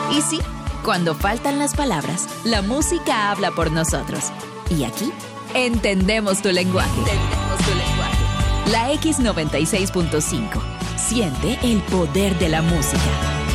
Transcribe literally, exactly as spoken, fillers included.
Y sí, cuando faltan las palabras, la música habla por nosotros. Y aquí, entendemos tu lenguaje. Entendemos tu lenguaje. La X noventa y seis punto cinco. Siente el poder de la música.